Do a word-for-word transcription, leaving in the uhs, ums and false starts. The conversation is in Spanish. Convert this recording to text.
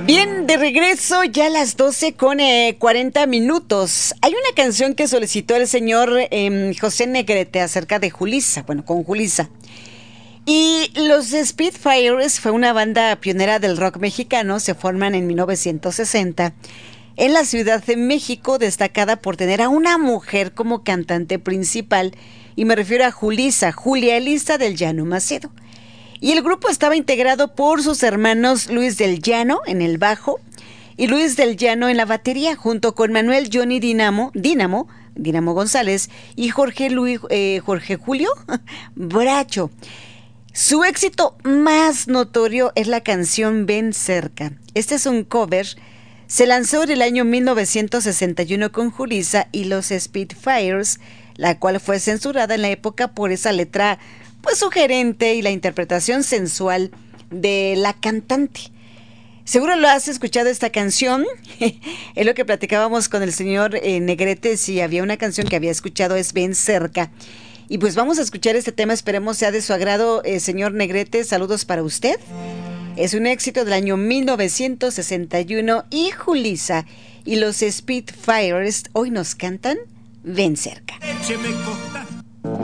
Bien, de regreso ya a las doce con eh, cuarenta minutos. Hay una canción que solicitó el señor eh, José Negrete acerca de Julissa, bueno, con Julissa. Y los Spitfires fue una banda pionera del rock mexicano, se forman en mil novecientos sesenta en la Ciudad de México, destacada por tener a una mujer como cantante principal, y me refiero a Julissa, Julia Elisa del Llano Macedo. Y el grupo estaba integrado por sus hermanos Luis del Llano en el bajo y Luis del Llano en la batería, junto con Manuel Johnny Dinamo, Dinamo, Dinamo González y Jorge, Luis, eh, Jorge Julio Bracho. Su éxito más notorio es la canción Ven Cerca. Este es un cover. Se lanzó en el año mil novecientos sesenta y uno con Julissa y los Spitfires, la cual fue censurada en la época por esa letra pues sugerente y la interpretación sensual de la cantante. Seguro lo has escuchado esta canción. Es lo que platicábamos con el señor eh, Negrete, si había una canción que había escuchado es Ven Cerca. Y pues vamos a escuchar este tema, esperemos sea de su agrado, eh, señor Negrete, saludos para usted. Es un éxito del año mil novecientos sesenta y uno y Julissa y los Spitfires hoy nos cantan Ven Cerca. Écheme coco.